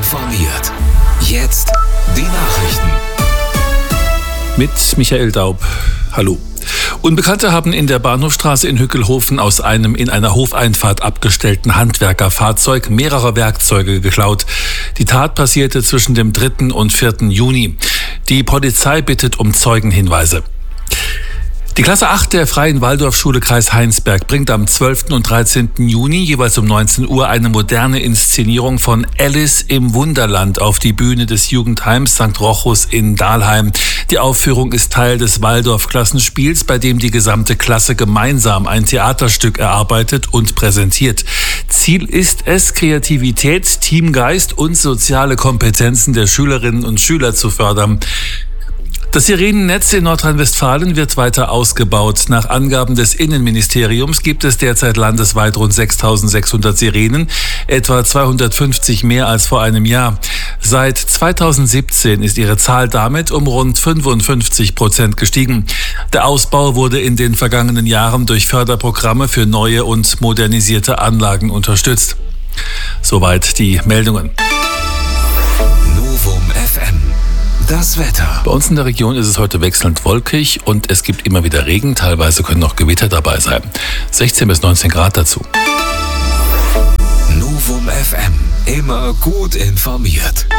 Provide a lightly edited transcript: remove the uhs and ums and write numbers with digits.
informiert. Jetzt die Nachrichten. Mit Michael Daub. Hallo. Unbekannte haben in der Bahnhofstraße in Hückelhofen aus einem in einer Hofeinfahrt abgestellten Handwerkerfahrzeug mehrere Werkzeuge geklaut. Die Tat passierte zwischen dem 3. und 4. Juni. Die Polizei bittet um Zeugenhinweise. Die Klasse 8 der Freien Waldorfschule Kreis Heinsberg bringt am 12. und 13. Juni jeweils um 19 Uhr eine moderne Inszenierung von Alice im Wunderland auf die Bühne des Jugendheims St. Rochus in Dahlheim. Die Aufführung ist Teil des Waldorf-Klassenspiels, bei dem die gesamte Klasse gemeinsam ein Theaterstück erarbeitet und präsentiert. Ziel ist es, Kreativität, Teamgeist und soziale Kompetenzen der Schülerinnen und Schüler zu fördern. Das Sirenennetz in Nordrhein-Westfalen wird weiter ausgebaut. Nach Angaben des Innenministeriums gibt es derzeit landesweit rund 6.600 Sirenen, etwa 250 mehr als vor einem Jahr. Seit 2017 ist ihre Zahl damit um rund 55% gestiegen. Der Ausbau wurde in den vergangenen Jahren durch Förderprogramme für neue und modernisierte Anlagen unterstützt. Soweit die Meldungen. Novum FM. Das Wetter. Bei uns in der Region ist es heute wechselnd wolkig und es gibt immer wieder Regen. Teilweise können auch Gewitter dabei sein. 16 bis 19 Grad dazu. Novum FM. Immer gut informiert.